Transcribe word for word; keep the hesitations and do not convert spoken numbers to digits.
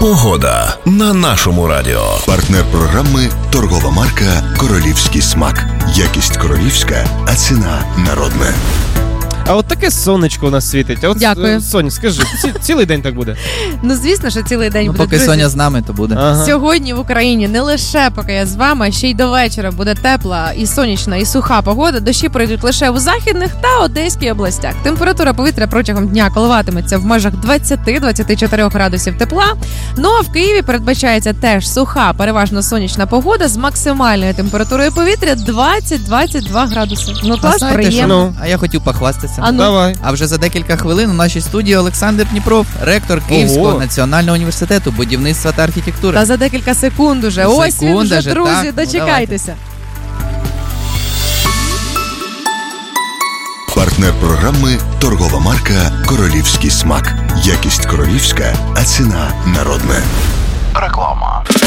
Погода на нашому радіо. Партнер програми – торгова марка «Королівський смак». Якість королівська, а ціна народна. А от таке сонечко у нас світить. А от, Дякую. Соня, скажи, ці, цілий день так буде? Ну, звісно, що цілий день Ну, буде. поки Друзі, Соня з нами, то буде. Ага. сьогодні в Україні не лише поки я з вами, а ще й до вечора буде тепла і сонячна, і суха погода. Дощі пройдуть лише у західних та Одеській областях. Температура повітря протягом дня коливатиметься в межах двадцять-двадцять чотири градусів тепла. Ну а в Києві передбачається теж суха, переважно сонячна погода з максимальною температурою повітря двадцять-двадцять два градуси. Ну А клас, знаєте, приємно. що? А я хотів похвастатися. А ну. Давай. А вже за декілька хвилин у нашій студії Олександр Дніпров, ректор Київського Ого. національного університету будівництва та архітектури. Та за декілька секунд уже. Ось він Секунда вже, же, друзі, так. Ну, дочекайтеся. Партнер програми – торгова марка «Королівський смак». Якість королівська, а ціна народна.